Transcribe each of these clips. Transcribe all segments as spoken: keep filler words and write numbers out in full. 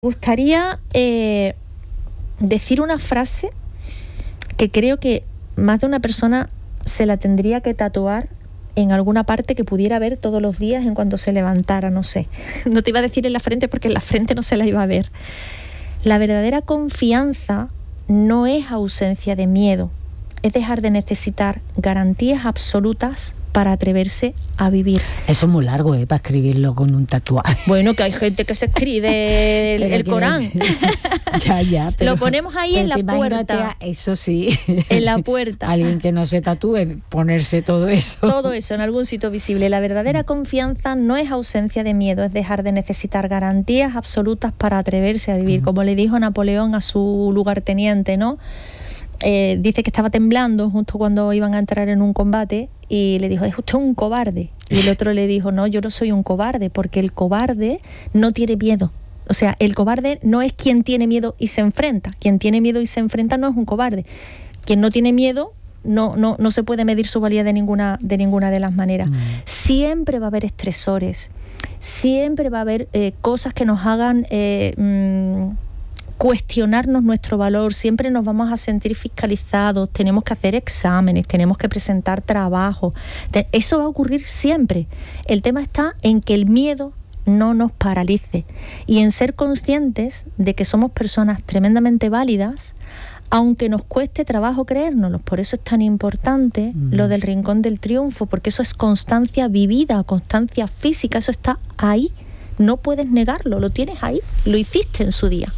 Me gustaría eh, decir una frase que creo que más de una persona se la tendría que tatuar en alguna parte que pudiera ver todos los días en cuanto se levantara, no sé. No te iba a decir en la frente porque en la frente no se la iba a ver. La verdadera confianza no es ausencia de miedo, es dejar de necesitar garantías absolutas para atreverse a vivir. Eso es muy largo, ¿eh? Para escribirlo con un tatuaje. Bueno, que hay gente que se escribe el, el Corán. ya, ya. Pero, lo ponemos ahí en la puerta. Eso sí. En la puerta. Alguien que no se tatúe, ponerse todo eso. Todo eso en algún sitio visible. La verdadera confianza no es ausencia de miedo, es dejar de necesitar garantías absolutas para atreverse a vivir. Mm. Como le dijo Napoleón a su lugarteniente, ¿no? Eh, dice que estaba temblando justo cuando iban a entrar en un combate y le dijo, es usted un cobarde. Y el otro le dijo, no, yo no soy un cobarde, porque el cobarde no tiene miedo. O sea, el cobarde no es quien tiene miedo y se enfrenta. Quien tiene miedo y se enfrenta no es un cobarde. Quien no tiene miedo no, no, no se puede medir su valía de ninguna, de ninguna de las maneras. Mm. Siempre va a haber estresores, siempre va a haber eh, cosas que nos hagan... Eh, mmm, cuestionarnos nuestro valor, siempre nos vamos a sentir fiscalizados, tenemos que hacer exámenes, tenemos que presentar trabajo, eso va a ocurrir siempre. El tema está en que el miedo no nos paralice y en ser conscientes de que somos personas tremendamente válidas, aunque nos cueste trabajo creérnoslo. Por eso es tan importante mm. lo del Rincón del Triunfo, porque eso es constancia vivida, constancia física, eso está ahí, no puedes negarlo, lo tienes ahí, lo hiciste en su día.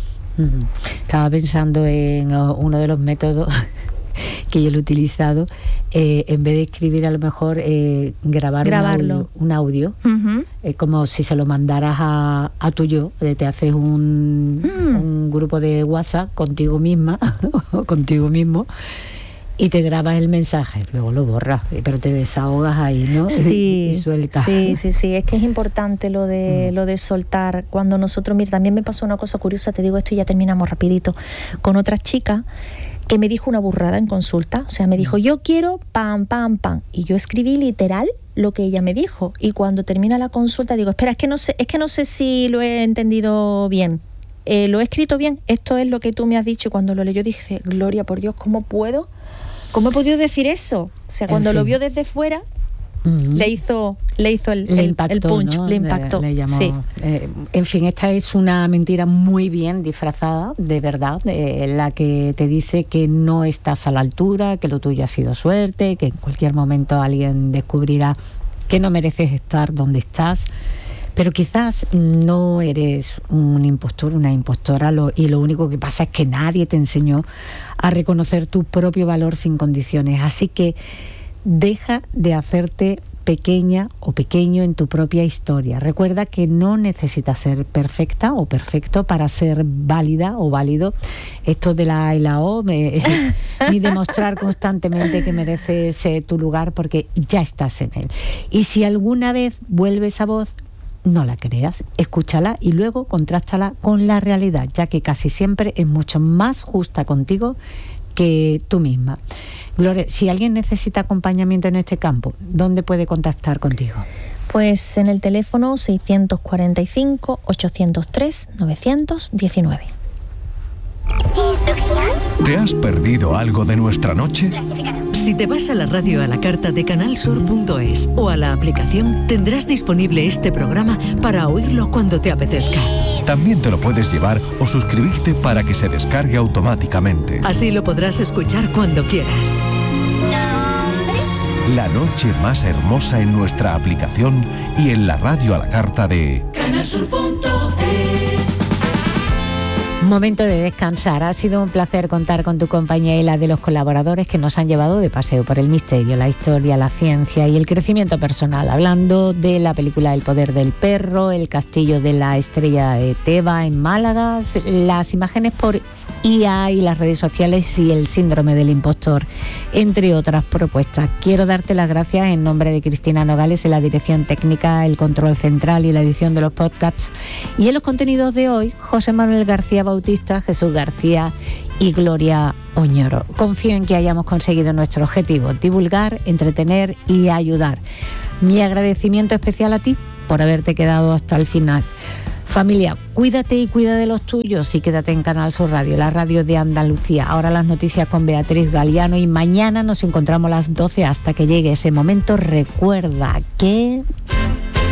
Estaba pensando en uno de los métodos que yo lo he utilizado, eh, en vez de escribir a lo mejor eh, grabar Grabarlo. un audio, un audio uh-huh. eh, como si se lo mandaras a, a tu yo, eh, te haces un, mm. un grupo de WhatsApp contigo misma o contigo mismo y te grabas el mensaje, luego lo borras, pero te desahogas ahí, ¿no? Sí, y, y sueltas. Sí, sí, sí, es que es importante lo de mm. lo de soltar. Cuando nosotros, mira, también me pasó una cosa curiosa, te digo esto y ya terminamos rapidito, con otra chica que me dijo una burrada en consulta, o sea, me dijo, yo quiero pam, pam, pam, y yo escribí literal lo que ella me dijo, y cuando termina la consulta digo, espera, es que no sé, es que no sé si lo he entendido bien. Eh, lo he escrito bien, esto es lo que tú me has dicho, y cuando lo leyó dije, Gloria, por Dios, ¿cómo puedo? ¿Cómo he podido decir eso? O sea, cuando en fin. Lo vio desde fuera, uh-huh. le hizo le hizo el, le el, impactó, el punch, ¿no? le impactó. Le, le llamó, sí. eh, en fin, esta es una mentira muy bien disfrazada, de verdad, eh, la que te dice que no estás a la altura, que lo tuyo ha sido suerte, que en cualquier momento alguien descubrirá que no mereces estar donde estás. Pero quizás no eres un impostor, una impostora, lo, y lo único que pasa es que nadie te enseñó a reconocer tu propio valor sin condiciones. Así que deja de hacerte pequeña o pequeño en tu propia historia. Recuerda que no necesitas ser perfecta o perfecto para ser válida o válido. Esto de la A y la O, me, ni demostrar constantemente que mereces eh, tu lugar, porque ya estás en él. Y si alguna vez vuelve esa voz, no la creas, escúchala y luego contrástala con la realidad, ya que casi siempre es mucho más justa contigo que tú misma. Gloria, si alguien necesita acompañamiento en este campo, ¿dónde puede contactar contigo? Pues en el teléfono seiscientos cuarenta y cinco, ochocientos tres, novecientos diecinueve. ¿Te has perdido algo de nuestra noche? Si te vas a la radio a la carta de canal sur punto es o a la aplicación, tendrás disponible este programa para oírlo cuando te apetezca. También te lo puedes llevar o suscribirte para que se descargue automáticamente. Así lo podrás escuchar cuando quieras. La noche más hermosa en nuestra aplicación y en la radio a la carta de canal sur punto es. Momento de descansar. Ha sido un placer contar con tu compañía y la de los colaboradores que nos han llevado de paseo por el misterio, la historia, la ciencia y el crecimiento personal, hablando de la película El poder del perro, el castillo de la estrella de Teba en Málaga, las imágenes por I A y las redes sociales y el síndrome del impostor, entre otras propuestas. Quiero darte las gracias en nombre de Cristina Nogales en la dirección técnica, el control central y la edición de los podcasts. Y en los contenidos de hoy, José Manuel García Bautista, Jesús García y Gloria Oñoro. Confío en que hayamos conseguido nuestro objetivo, divulgar, entretener y ayudar. Mi agradecimiento especial a ti por haberte quedado hasta el final. Familia, cuídate y cuida de los tuyos y quédate en Canal Sur Radio, la radio de Andalucía. Ahora las noticias con Beatriz Galiano y mañana nos encontramos a las doce hasta que llegue ese momento. Recuerda que